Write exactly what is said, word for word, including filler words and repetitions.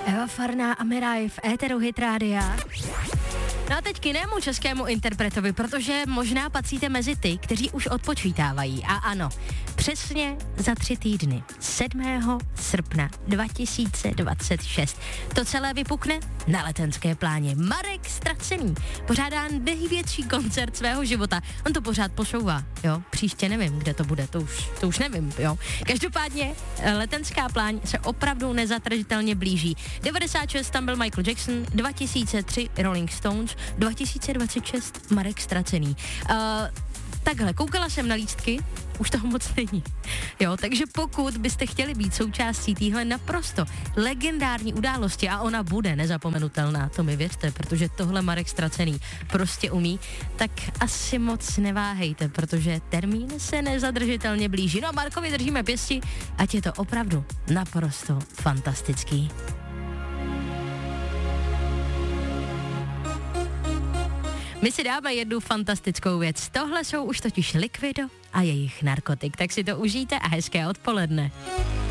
Eva Farná a Miraj v éteru Hit Rádia. No a teď k jinému českému interpretovi, protože možná patříte mezi ty, kteří už odpočítávají. A ano, přesně za tři týdny, sedmého srpna dva tisíce dvacet šest. To celé vypukne na Letenské pláni. Marek Ztracený pořádá největší koncert svého života. On to pořád posouvá, jo. Příště nevím, kde to bude, to už, to už nevím, jo. Každopádně Letenská pláň se opravdu nezatržitelně blíží. devadesát šest tam byl Michael Jackson, dva tisíce tři Rolling Stones, dva tisíce dvacet šest Marek Ztracený. Uh, takhle, koukala jsem na lístky, už toho moc není. Jo, takže pokud byste chtěli být součástí téhle naprosto legendární události, a ona bude nezapomenutelná, to mi věřte, protože tohle Marek Ztracený prostě umí, tak asi moc neváhejte, protože termín se nezadržitelně blíží. No a Markovi držíme pěsti, ať je to opravdu naprosto fantastický. My si dáme jednu fantastickou věc. Tohle jsou už totiž Liquido a jejich Narkotik. Tak si to užijte a hezké odpoledne.